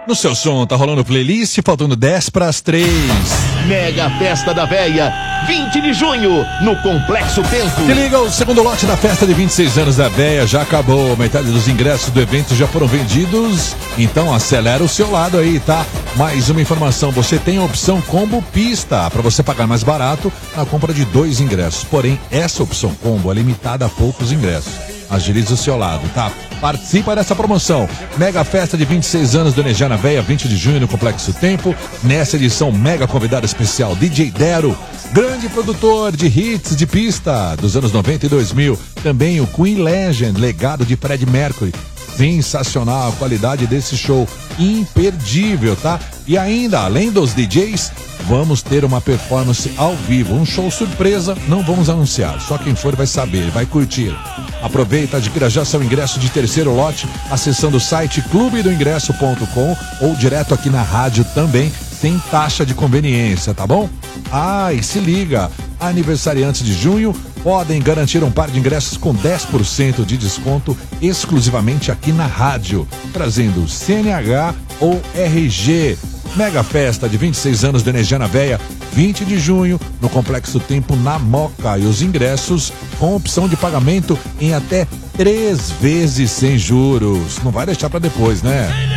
No seu som, tá rolando playlist, faltando 10 para as 3. Mega Festa da Véia, 20 de junho, no Complexo Tempo. Se liga, o segundo lote da festa de 26 anos da Véia já acabou. Metade dos ingressos do evento já foram vendidos. Então acelera o seu lado aí, tá? Mais uma informação, você tem a opção Combo Pista, para você pagar mais barato na compra de 2 ingressos. Porém, essa opção Combo é limitada a poucos ingressos. Agilize o seu lado, tá? Participa dessa promoção. Mega Festa de 26 anos do Energia na Véia, 20 de junho no Complexo Tempo. Nessa edição, mega convidado especial, DJ Dero, grande produtor de hits de pista dos anos 90 e 2000. Também o Queen Legend, legado de Fred Mercury. Sensacional a qualidade desse show, imperdível, tá? E ainda, além dos DJs, vamos ter uma performance ao vivo, um show surpresa, não vamos anunciar, só quem for vai saber, vai curtir. Aproveita, adquira já seu ingresso de terceiro lote, acessando o site clubedoingresso.com ou direto aqui na rádio também, sem taxa de conveniência, tá bom? Ah, e se liga, aniversariantes de junho podem garantir um par de ingressos com 10% de desconto exclusivamente aqui na rádio, trazendo CNH ou RG. Mega Festa de 26 anos do Energia na Véia, 20 de junho, no Complexo Tempo, na Moca. E os ingressos com opção de pagamento em até 3 vezes sem juros. Não vai deixar para depois, né?